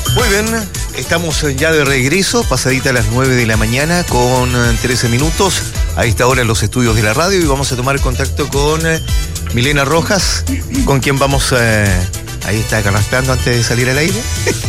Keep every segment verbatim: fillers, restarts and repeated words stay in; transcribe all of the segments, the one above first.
Muy bien, estamos ya de regreso, pasadita a las nueve de la mañana con trece minutos. A esta hora en los estudios de la radio y vamos a tomar contacto con Milena Rojas, con quien vamos, eh, ahí está carraspeando antes de salir al aire.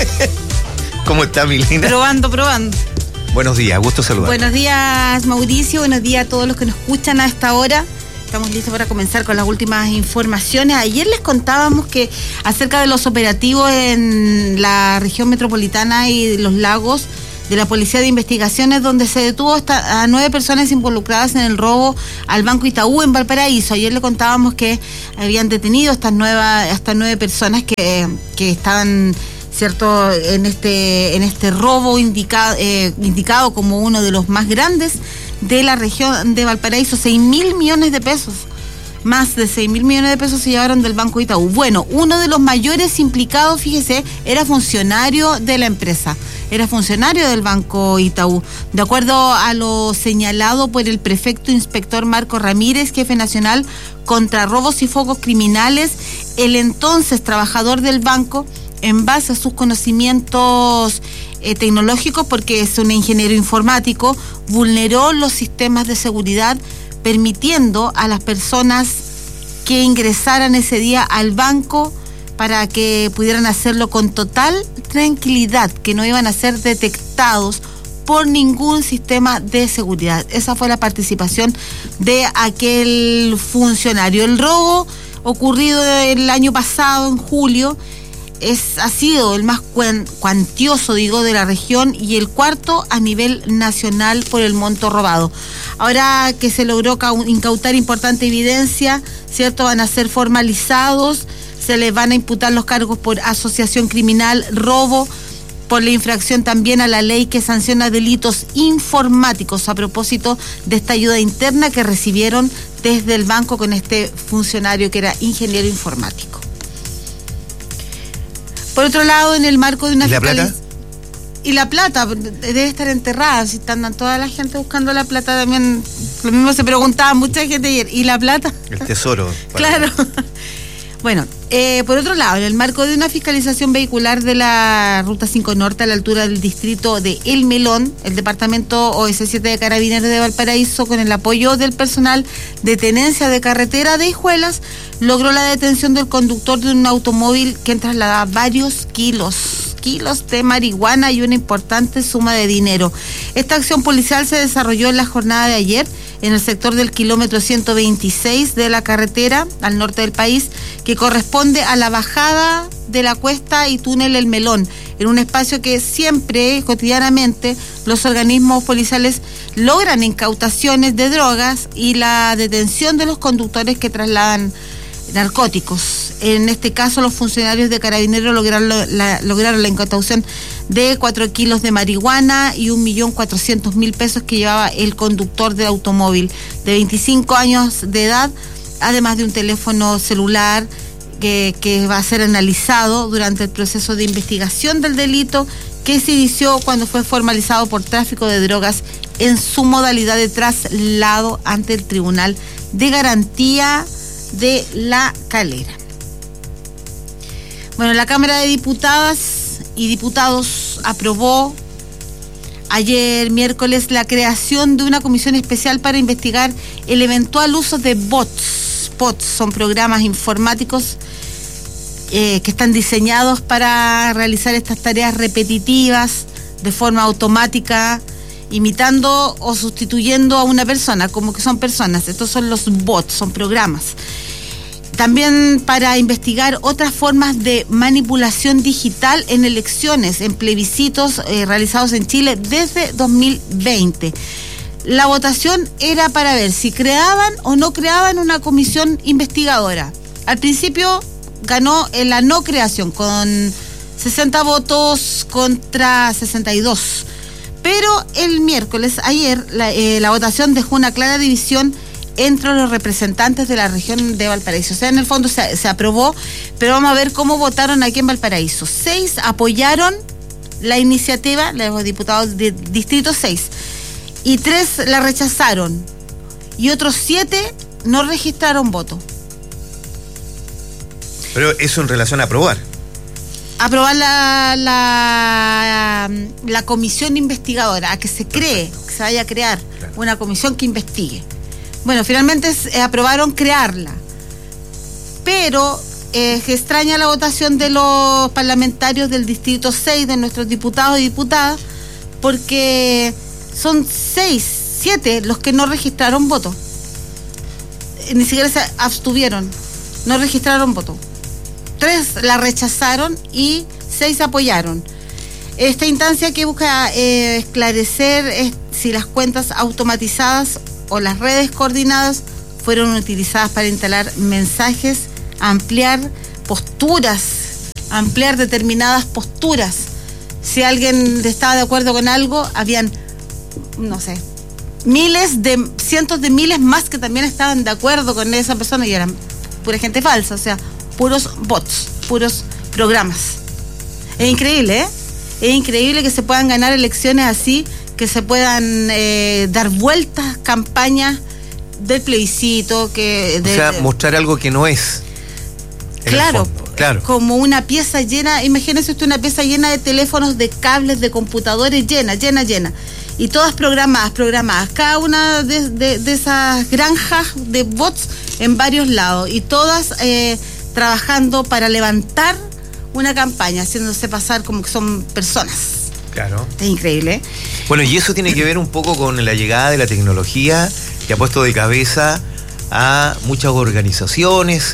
¿Cómo está, Milena? Probando, probando. Buenos días, gusto saludar. Buenos días, Mauricio, buenos días a todos los que nos escuchan a esta hora. Estamos listos para comenzar con las últimas informaciones. Ayer les contábamos que acerca de los operativos en la región metropolitana y los lagos de la Policía de Investigaciones, donde se detuvo hasta a nueve personas involucradas en el robo al Banco Itaú en Valparaíso. Ayer le contábamos que habían detenido a estas nuevas, a estas nueve personas que, que estaban, cierto, en este, en este robo indicado, eh, indicado como uno de los más grandes de la región de Valparaíso. Seis mil millones de pesos. Más de seis mil millones de pesos se llevaron del Banco Itaú. Bueno, uno de los mayores implicados, fíjese, era funcionario de la empresa. Era funcionario del Banco Itaú. De acuerdo a lo señalado por el prefecto inspector Marco Ramírez, jefe nacional contra robos y focos criminales, el entonces trabajador del banco, en base a sus conocimientos eh, tecnológicos, porque es un ingeniero informático, vulneró los sistemas de seguridad, permitiendo a las personas que ingresaran ese día al banco para que pudieran hacerlo con total tranquilidad, que no iban a ser detectados por ningún sistema de seguridad. Esa fue la participación de aquel funcionario. El robo ocurrido el año pasado, en julio, Es, ha sido el más cuan, cuantioso, digo, de la región y el cuarto a nivel nacional por el monto robado. Ahora que se logró incautar importante evidencia, ¿cierto? Van a ser formalizados, se les van a imputar los cargos por asociación criminal, robo, por la infracción también a la ley que sanciona delitos informáticos a propósito de esta ayuda interna que recibieron desde el banco con este funcionario que era ingeniero informático. Por otro lado, en el marco de una... ¿Y la plata? Y la plata debe estar enterrada, si están toda la gente buscando la plata también. Lo mismo se preguntaba mucha gente ayer. ¿Y la plata? El tesoro. Claro. Bueno, eh, por otro lado, en el marco de una fiscalización vehicular de la Ruta cinco Norte a la altura del distrito de El Melón, el departamento O S siete de Carabineros de Valparaíso, con el apoyo del personal de tenencia de carretera de Hijuelas, logró la detención del conductor de un automóvil que trasladaba varios kilos, kilos de marihuana y una importante suma de dinero. Esta acción policial se desarrolló en la jornada de ayer en el sector del kilómetro ciento veintiséis de la carretera al norte del país, que corresponde a la bajada de la cuesta y túnel El Melón, en un espacio que siempre, cotidianamente, los organismos policiales logran incautaciones de drogas y la detención de los conductores que trasladan narcóticos. En este caso, los funcionarios de Carabineros lograron la, lograron la incautación de cuatro kilos de marihuana y un millón cuatrocientos mil pesos que llevaba el conductor del automóvil de veinticinco años de edad, además de un teléfono celular que, que va a ser analizado durante el proceso de investigación del delito que se inició cuando fue formalizado por tráfico de drogas en su modalidad de traslado ante el Tribunal de Garantía de La Calera. Bueno, la Cámara de Diputadas y Diputados aprobó ayer miércoles la creación de una comisión especial para investigar el eventual uso de bots. Bots son programas informáticos eh, que están diseñados para realizar estas tareas repetitivas de forma automática, imitando o sustituyendo a una persona, como que son personas. Estos son los bots, son programas. También para investigar otras formas de manipulación digital en elecciones, en plebiscitos eh, realizados en Chile desde dos mil veinte. La votación era para ver si creaban o no creaban una comisión investigadora. Al principio ganó en la no creación con sesenta votos contra sesenta y dos. Pero el miércoles, ayer, la, eh, la votación dejó una clara división entre los representantes de la región de Valparaíso. O sea, en el fondo se, se aprobó, pero vamos a ver cómo votaron aquí en Valparaíso. Seis apoyaron la iniciativa, los diputados de Distrito seis, y tres la rechazaron, y otros siete no registraron voto. Pero eso en relación a aprobar. aprobar la, la, la comisión investigadora, a que se cree, Perfecto. que se vaya a crear claro. una comisión que investigue. Bueno, finalmente eh, aprobaron crearla, pero eh, es extraña la votación de los parlamentarios del Distrito seis, de nuestros diputados y diputadas, porque son seis, siete los que no registraron voto. Ni siquiera se abstuvieron, no registraron voto. Tres la rechazaron y seis apoyaron. Esta instancia que busca eh, esclarecer es si las cuentas automatizadas o las redes coordinadas fueron utilizadas para instalar mensajes, ampliar posturas, ampliar determinadas posturas. Si alguien estaba de acuerdo con algo, habían, no sé, miles de, cientos de miles más que también estaban de acuerdo con esa persona y eran pura gente falsa, o sea, puros bots, puros programas. Es increíble, ¿eh? Es increíble que se puedan ganar elecciones así, que se puedan eh, dar vueltas, campañas del plebiscito, que... De, o sea, de, mostrar algo que no es. Claro, claro, como una pieza llena, imagínese usted una pieza llena de teléfonos, de cables, de computadores, llena, llena, llena. Y todas programadas, programadas, cada una de, de, de esas granjas de bots en varios lados, y todas eh, trabajando para levantar una campaña, haciéndose pasar como que son personas. Claro. Es increíble, ¿eh? Bueno, y eso tiene que ver un poco con la llegada de la tecnología, que ha puesto de cabeza a muchas organizaciones,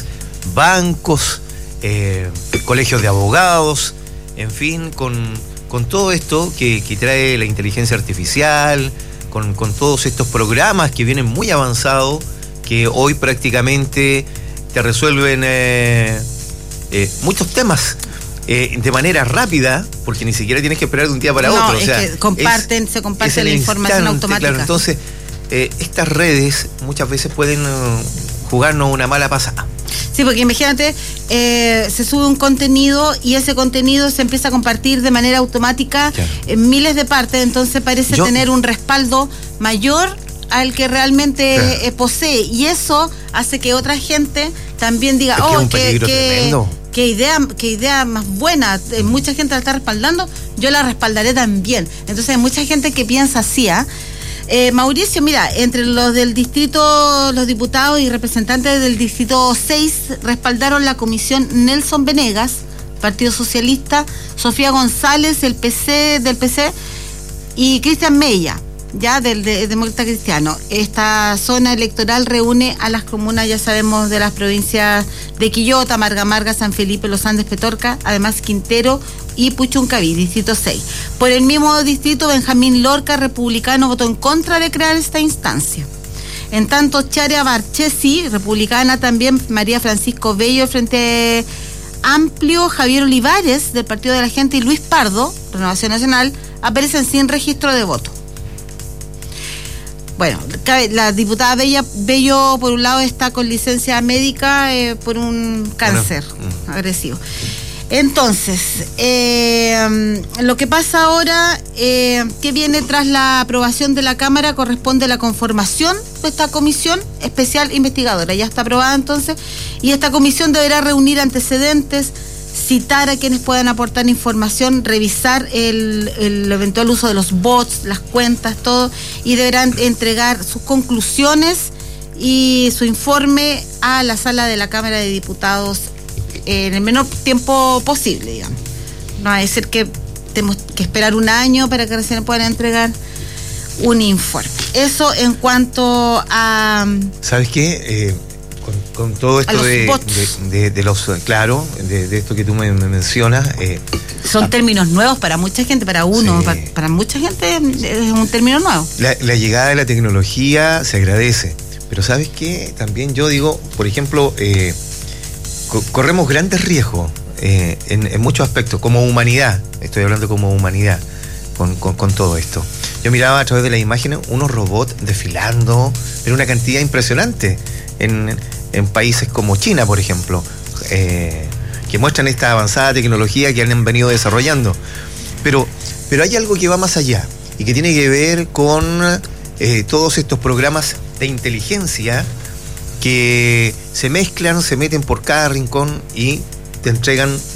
bancos, eh, colegios de abogados, en fin, con, con todo esto que, que trae la inteligencia artificial, con, con todos estos programas que vienen muy avanzados, que hoy prácticamente te resuelven eh, eh, muchos temas eh, de manera rápida, porque ni siquiera tienes que esperar de un día para no, otro. Es o sea, que comparten, es, se comparte la información instante, automática. Claro, entonces, eh, estas redes muchas veces pueden uh, jugarnos una mala pasada. Sí, porque imagínate, eh, se sube un contenido y ese contenido se empieza a compartir de manera automática claro. en miles de partes, entonces parece Yo, tener un respaldo mayor al que realmente claro. eh, posee, y eso hace que otra gente también diga, es que oh, que, que, que idea, qué idea más buena, eh, mucha gente la está respaldando, yo la respaldaré también. Entonces hay mucha gente que piensa así, ¿ah? ¿eh? Eh, Mauricio, mira, entre los del distrito, los diputados y representantes del distrito seis respaldaron la comisión Nelson Venegas, Partido Socialista, Sofía González, el P C, del P C, y Cristian Mella, ya del de, Demócrata Cristiano. Esta zona electoral reúne a las comunas, ya sabemos, de las provincias de Quillota, Marga Marga, San Felipe, Los Andes, Petorca, además Quintero y Puchuncaví, distrito seis. Por el mismo distrito, Benjamín Lorca, republicano, votó en contra de crear esta instancia. En tanto, Charia Marchesi, republicana también, María Francisco Bello, del Frente Amplio, Javier Olivares, del Partido de la Gente, y Luis Pardo, Renovación Nacional, aparecen sin registro de voto. Bueno, la diputada Bella, Bello, por un lado, está con licencia médica eh, por un cáncer bueno, mm. agresivo. Entonces, eh, lo que pasa ahora, eh, que viene tras la aprobación de la Cámara, corresponde a la conformación de esta comisión especial investigadora. Ya está aprobada entonces, y esta comisión deberá reunir antecedentes, citar a quienes puedan aportar información, revisar el, el eventual uso de los bots, las cuentas, todo, y deberán entregar sus conclusiones y su informe a la sala de la Cámara de Diputados en el menor tiempo posible, digamos. No va a decir que tenemos que esperar un año para que recién puedan entregar un informe. Eso en cuanto a... ¿Sabes qué? Eh, con, con todo esto de, de, de, de los... Claro, de, de esto que tú me, me mencionas... Eh, Son ah, términos nuevos para mucha gente, para uno, sí. para, para mucha gente es un término nuevo. La, la llegada de la tecnología se agradece, pero ¿sabes qué? También yo digo, por ejemplo... Eh, corremos grandes riesgos eh, en, en muchos aspectos, como humanidad, estoy hablando como humanidad, con, con, con todo esto. Yo miraba a través de las imágenes unos robots desfilando en una cantidad impresionante en, en países como China, por ejemplo, eh, que muestran esta avanzada tecnología que han venido desarrollando. Pero, pero hay algo que va más allá y que tiene que ver con eh, todos estos programas de inteligencia que se mezclan, se meten por cada rincón y te entregan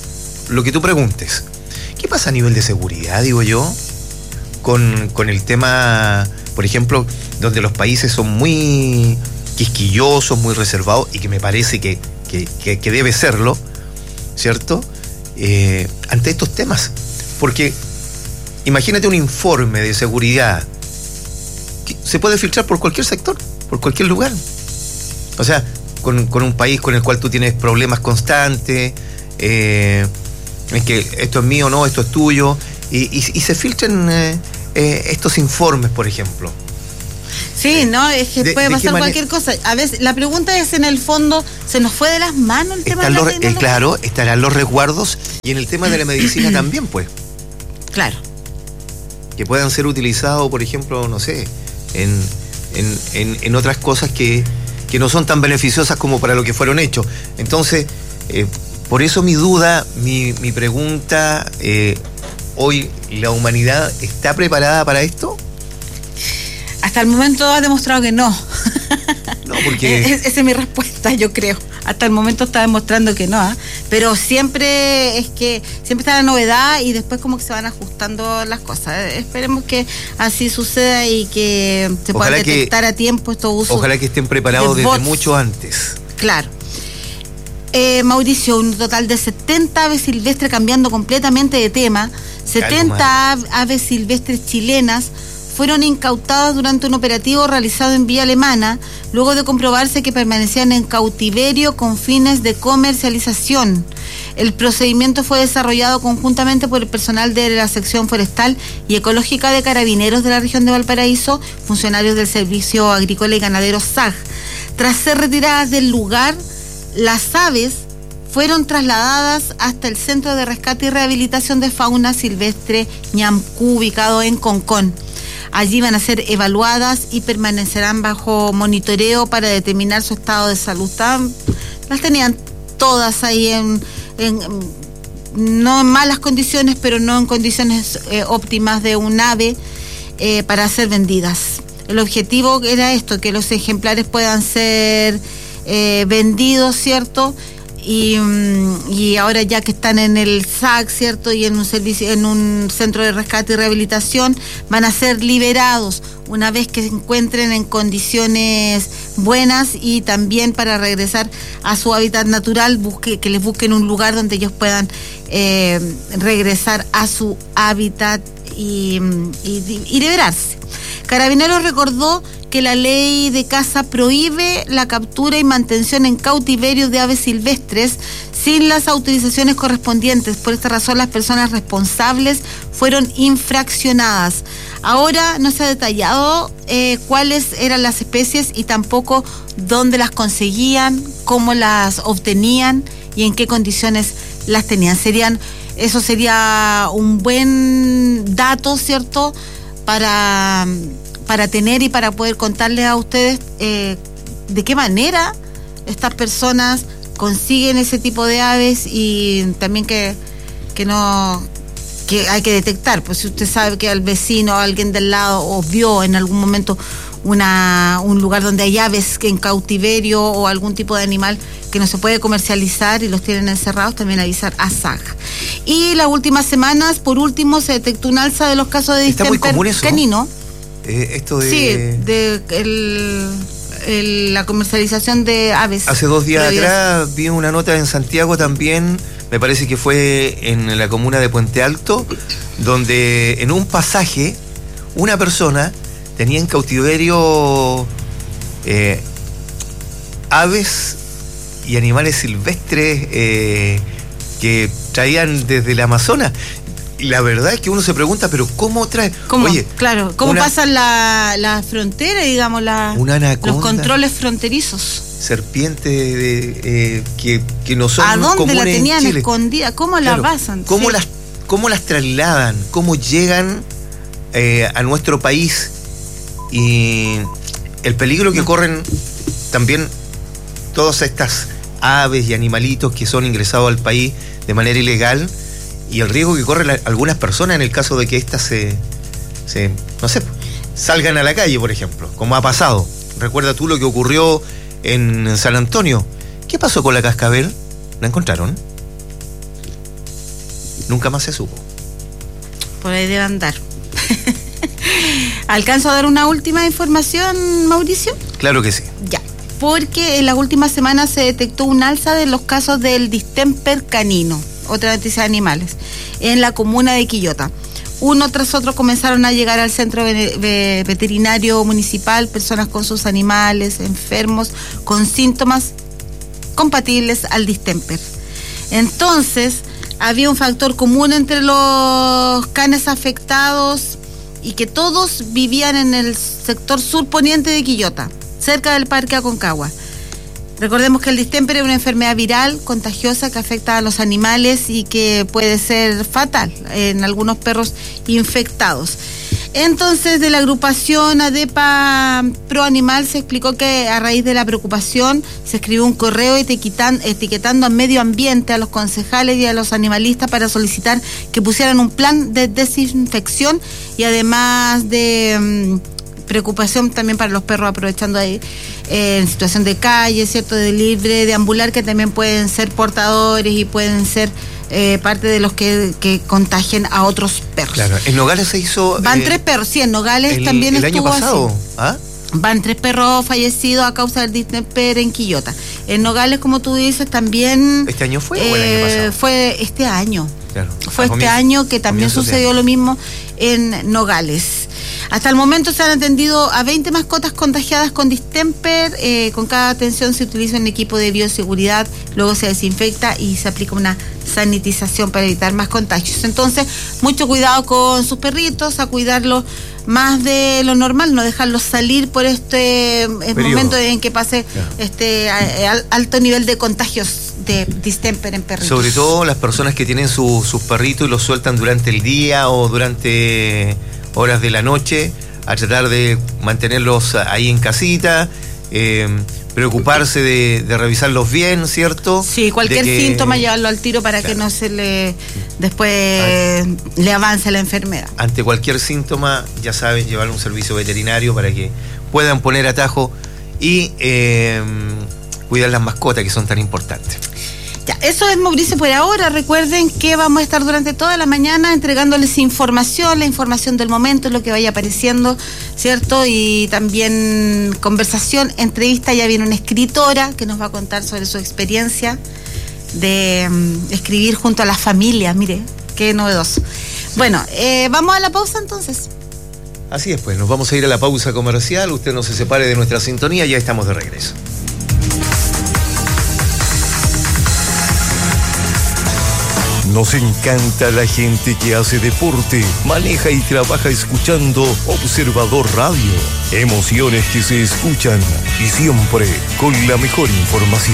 lo que tú preguntes. ¿Qué pasa a nivel de seguridad, digo yo, con, con el tema, por ejemplo, donde los países son muy quisquillosos, muy reservados, y que me parece que, que, que, que debe serlo, ¿cierto? Eh, ante estos temas. Porque imagínate un informe de seguridad que se puede filtrar por cualquier sector, por cualquier lugar. O sea, con, con un país con el cual tú tienes problemas constantes, eh, en que esto es mío, no, esto es tuyo, y, y, y se filtran eh, eh, estos informes, por ejemplo. Sí, no, es que de, puede de pasar cualquier cosa. A veces la pregunta es, en el fondo, ¿se nos fue de las manos el tema de la los, tecnología? Eh, claro, estarán los resguardos, y en el tema de la medicina también, pues. Claro. Que puedan ser utilizados, por ejemplo, no sé, en, en, en, en otras cosas que, que no son tan beneficiosas como para lo que fueron hechos. Entonces, eh, por eso mi duda, mi, mi pregunta, eh, hoy, ¿la humanidad está preparada para esto? Hasta el momento ha demostrado que no. No, porque... Es, esa es mi respuesta, yo creo. Hasta el momento está demostrando que no, ¿eh? Pero siempre es que siempre está la novedad y después como que se van ajustando las cosas. Esperemos que así suceda y que se puedan detectar que, a tiempo estos usos. Ojalá que estén preparados de desde mucho antes. Claro. Eh, Mauricio, un total de setenta aves silvestres, cambiando completamente de tema, setenta aves silvestres chilenas fueron incautadas durante un operativo realizado en vía alemana, luego de comprobarse que permanecían en cautiverio con fines de comercialización. El procedimiento fue desarrollado conjuntamente por el personal de la sección forestal y ecológica de Carabineros de la región de Valparaíso, funcionarios del Servicio Agrícola y Ganadero S A G. Tras ser retiradas del lugar, las aves fueron trasladadas hasta el Centro de Rescate y Rehabilitación de Fauna Silvestre Ñamcú, ubicado en Concón. Allí van a ser evaluadas y permanecerán bajo monitoreo para determinar su estado de salud. Estaban, las tenían todas ahí en, en, no en malas condiciones, pero no en condiciones eh, óptimas de un ave eh, para ser vendidas. El objetivo era esto, que los ejemplares puedan ser eh, vendidos, ¿cierto? Y, y ahora ya que están en el S A C, ¿cierto? Y en un servicio, en un centro de rescate y rehabilitación, van a ser liberados una vez que se encuentren en condiciones buenas, y también para regresar a su hábitat natural, busque, que les busquen un lugar donde ellos puedan eh, regresar a su hábitat y, y, y liberarse. Carabineros recordó que la ley de caza prohíbe la captura y mantención en cautiverio de aves silvestres sin las autorizaciones correspondientes. Por esta razón, las personas responsables fueron infraccionadas. Ahora no se ha detallado eh, cuáles eran las especies y tampoco dónde las conseguían, cómo las obtenían y en qué condiciones las tenían. Serían, eso sería un buen dato, ¿cierto?, para, para tener y para poder contarles a ustedes eh, de qué manera estas personas consiguen ese tipo de aves, y también que, que no que hay que detectar, pues si usted sabe que al vecino o alguien del lado o vio en algún momento una un lugar donde hay aves que en cautiverio o algún tipo de animal que no se puede comercializar y los tienen encerrados, también avisar a S A G. Y las últimas semanas, por último, se detectó un alza de los casos de distemper canino. Eh, esto de... Sí, de el, el, la comercialización de aves. Hace dos días atrás vi una nota en Santiago también, me parece que fue en la comuna de Puente Alto, donde en un pasaje una persona tenía en cautiverio eh, aves y animales silvestres eh, que traían desde el Amazonas. Y la verdad es que uno se pregunta, pero ¿cómo trae? ¿Cómo? Oye, claro, ¿cómo una, pasan la, la frontera, digamos, la, una anaconda, los controles fronterizos? Serpiente de, eh, que, que no son ¿A dónde comunes la tenían en Chile? Escondida? ¿Cómo claro, la pasan? ¿Cómo, sí. las, ¿Cómo las trasladan? ¿Cómo llegan eh, a nuestro país? Y el peligro que no. corren también todas estas aves y animalitos que son ingresados al país de manera ilegal, y el riesgo que corren algunas personas en el caso de que éstas se, se, no sé, salgan a la calle, por ejemplo, como ha pasado. Recuerda tú lo que ocurrió en San Antonio. ¿Qué pasó con la cascabel? ¿La encontraron? nunca más se supo. Por ahí debe andar. ¿Alcanzo a dar una última información, Mauricio? Claro que sí. Ya, porque en las últimas semanas se detectó un alza de los casos del distemper canino, otra noticia de animales, en la comuna de Quillota. Uno tras otro comenzaron a llegar al centro veterinario municipal personas con sus animales enfermos con síntomas compatibles al distemper. Entonces, había un factor común entre los canes afectados y que todos vivían en el sector surponiente de Quillota, cerca del Parque Aconcagua. Recordemos que el distemper es una enfermedad viral contagiosa que afecta a los animales y que puede ser fatal en algunos perros infectados. Entonces, de la agrupación ADEPA Pro Animal se explicó que a raíz de la preocupación se escribió un correo etiquetando, etiquetando a medio ambiente, a los concejales y a los animalistas para solicitar que pusieran un plan de desinfección y además de mmm, preocupación también para los perros, aprovechando ahí eh, en situación de calle, ¿cierto?, de libre deambular, que también pueden ser portadores y pueden ser eh, parte de los que, que contagien a otros perros. Claro, en Nogales se hizo... Van eh, tres perros, sí, en Nogales el, también el estuvo año pasado, así. ¿ah? Van tres perros fallecidos a causa del distemper en Quillota. En Nogales, como tú dices, también... ¿Este año fue eh, o el año pasado? Fue este año. Claro. Fue este comienzo, año que también sucedió lo mismo en Nogales. Hasta el momento se han atendido a veinte mascotas contagiadas con distemper. Eh, con cada atención se utiliza un equipo de bioseguridad, luego se desinfecta y se aplica una sanitización para evitar más contagios. Entonces, mucho cuidado con sus perritos, a cuidarlos más de lo normal, no dejarlos salir por este momento en que pase yeah. este a, a, alto nivel de contagios de distemper en perritos. Sobre todo las personas que tienen su, sus perritos y los sueltan durante el día o durante horas de la noche, a tratar de mantenerlos ahí en casita, eh, preocuparse de, de revisarlos bien, ¿cierto? Sí, cualquier que, síntoma llevarlo al tiro para claro. que no se le después ante, le avance la enfermedad. Ante cualquier síntoma, ya saben, llevarlo a un servicio veterinario para que puedan poner atajo y eh, cuidar las mascotas que son tan importantes. Ya, eso es, Mauricio, por ahora. Recuerden que vamos a estar durante toda la mañana entregándoles información, la información del momento, lo que vaya apareciendo, ¿cierto? Y también conversación, entrevista. Ya viene una escritora que nos va a contar sobre su experiencia de um, escribir junto a las familias. Mire, qué novedoso. Bueno, eh, vamos a la pausa entonces. Así es, pues, nos vamos a ir a la pausa comercial. Usted no se separe de nuestra sintonía, ya estamos de regreso. Nos encanta la gente que hace deporte, maneja y trabaja escuchando Observador Radio. Emociones que se escuchan y siempre con la mejor información.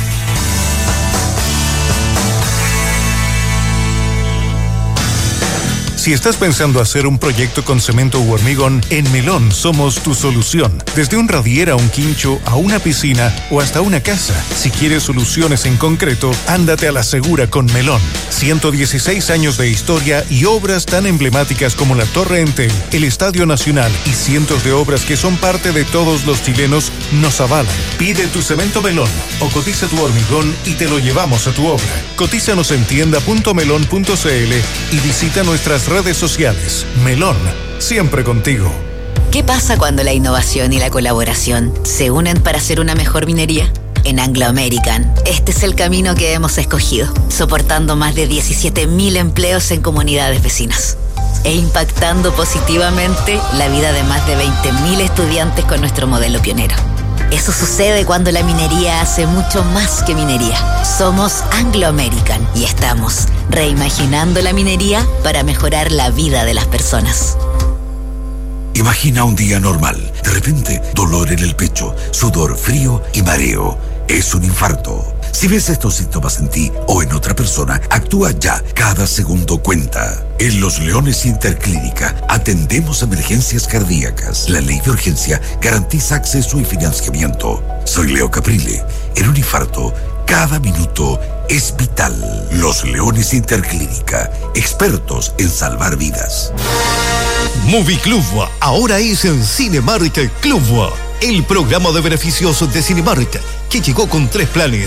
Si estás pensando hacer un proyecto con cemento u hormigón, en Melón somos tu solución. Desde un radier a un quincho, a una piscina o hasta una casa. Si quieres soluciones en concreto, ándate a la segura con Melón. ciento dieciséis años de historia y obras tan emblemáticas como la Torre Entel, el Estadio Nacional y cientos de obras que son parte de todos los chilenos nos avalan. Pide tu cemento Melón o cotiza tu hormigón y te lo llevamos a tu obra. Cotízanos en tienda punto melón punto c l y visita nuestras redes sociales. Melón, siempre contigo. ¿Qué pasa cuando la innovación y la colaboración se unen para hacer una mejor minería? En Anglo American, este es el camino que hemos escogido, soportando más de diecisiete mil empleos en comunidades vecinas e impactando positivamente la vida de más de veinte mil estudiantes con nuestro modelo pionero. Eso sucede cuando la minería hace mucho más que minería. Somos Anglo American y estamos reimaginando la minería para mejorar la vida de las personas. Imagina un día normal. De repente, dolor en el pecho, sudor frío y mareo. Es un infarto. Si ves estos síntomas en ti o en otra persona, actúa ya. Cada segundo cuenta. En Los Leones Interclínica atendemos emergencias cardíacas. La ley de urgencia garantiza acceso y financiamiento. Soy Leo Caprile. En un infarto, cada minuto es vital. Los Leones Interclínica, expertos en salvar vidas. Movie Club ahora es en Cinemark Club, el programa de beneficios de Cinemark, que llegó con tres planes.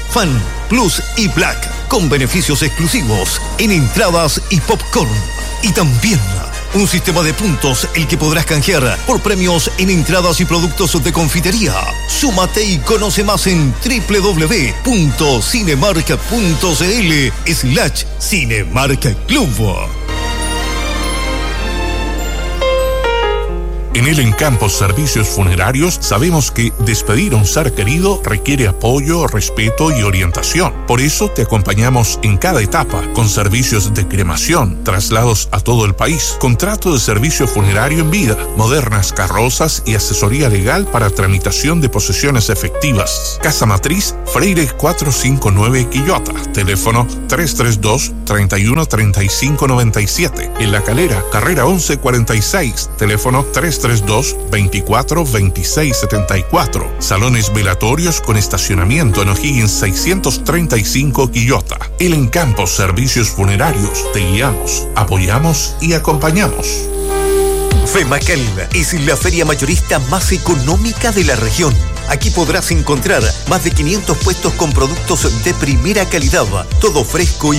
Fan, Plus y Black, con beneficios exclusivos en entradas y popcorn. Y también un sistema de puntos el que podrás canjear por premios en entradas y productos de confitería. Súmate y conoce más en doble u doble u doble u punto cinemarca punto c l slash Cinemarca Club. En el Encampos Servicios Funerarios sabemos que despedir a un ser querido requiere apoyo, respeto y orientación. Por eso te acompañamos en cada etapa con servicios de cremación, traslados a todo el país, contrato de servicio funerario en vida, modernas carrozas y asesoría legal para tramitación de posesiones efectivas. Casa Matriz Freire cuatrocientos cincuenta y nueve Quillota. Teléfono tres tres dos, tres uno tres cinco nueve siete. En La Calera, carrera once cuarenta y seis. Teléfono tres tres dos, veinticuatro, veintiséis setenta y cuatro. Salones velatorios con estacionamiento en O'Higgins seiscientos treinta y cinco Quillota. El Encampos Servicios Funerarios. Te guiamos, apoyamos y acompañamos. FEMACAL es la feria mayorista más económica de la región. Aquí podrás encontrar más de quinientos puestos con productos de primera calidad, todo fresco y